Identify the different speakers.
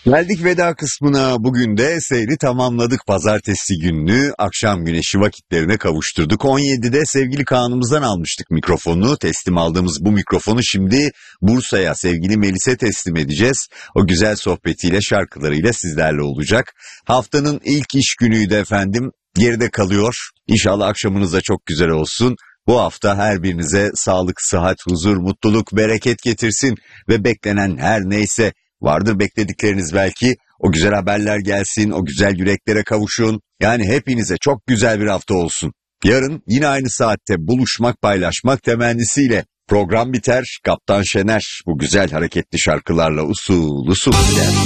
Speaker 1: Geldik veda kısmına. Bugün de seyri tamamladık. Pazartesi gününü akşam güneşi vakitlerine kavuşturduk. 17'de sevgili Kaan'ımızdan almıştık mikrofonu. Teslim aldığımız bu mikrofonu şimdi Bursa'ya sevgili Melis'e teslim edeceğiz. O güzel sohbetiyle, şarkılarıyla sizlerle olacak. Haftanın ilk iş günüydü efendim. Geride kalıyor. İnşallah akşamınız da çok güzel olsun. Bu hafta her birinize sağlık, sıhhat, huzur, mutluluk, bereket getirsin ve beklenen her neyse, vardır bekledikleriniz belki, o güzel haberler gelsin, o güzel yüreklere kavuşun. Yani hepinize çok güzel bir hafta olsun. Yarın yine aynı saatte buluşmak, paylaşmak temennisiyle program biter. Kaptan Şener bu güzel hareketli şarkılarla usul usul gider.